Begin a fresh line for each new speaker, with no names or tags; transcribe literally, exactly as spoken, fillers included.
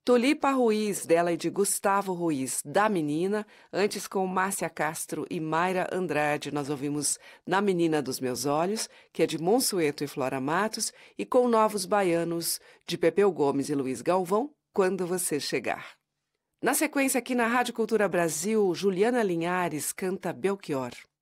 Tulipa Ruiz, dela e de Gustavo Ruiz, Da Menina. Antes, com Márcia Castro e Mayra Andrade, nós ouvimos Na Menina dos Meus Olhos, que é de Monsueto e Flora Matos, e com Novos Baianos, de Pepeu Gomes e Luiz Galvão, Quando Você Chegar. Na sequência, aqui na Rádio Cultura Brasil, Juliana Linhares canta Belchior.